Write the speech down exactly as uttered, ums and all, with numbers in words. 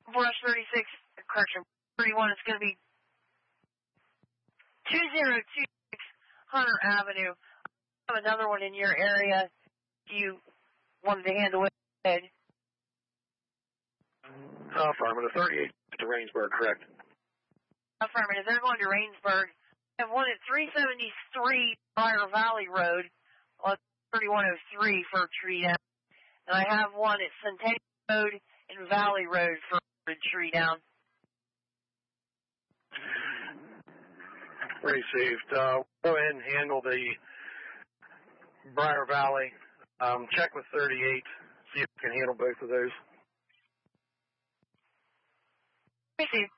Brush thirty-six, correction, thirty-one, it's going to be two zero two six Hunter Avenue. I have another one in your area. Do you want to handle it? Affirmative, thirty-eight to Rainsburg, correct. Affirmative, they're going to Rainsburg. I have one at three seventy-three Briar Valley Road, on thirty-one oh three for a tree down. And I have one at Centennial Road and Valley Road for a tree down. Received. Uh, go ahead and handle the Briar Valley. Um, check with thirty-eight, see if we can handle both of those. Received.